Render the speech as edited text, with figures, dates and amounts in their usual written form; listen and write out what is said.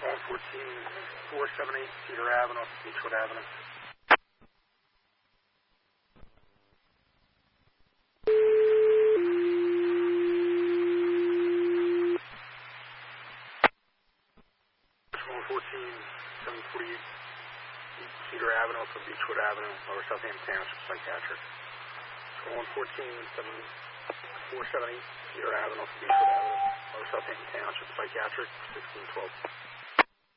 114-478 Cedar Avenue, Beechwood Avenue. Cedar Avenue from Beechwood Avenue, Lower Southampton Township Psychiatric. 114-478 Cedar Avenue from Beechwood Avenue, Lower Southampton Township Psychiatric, 1612.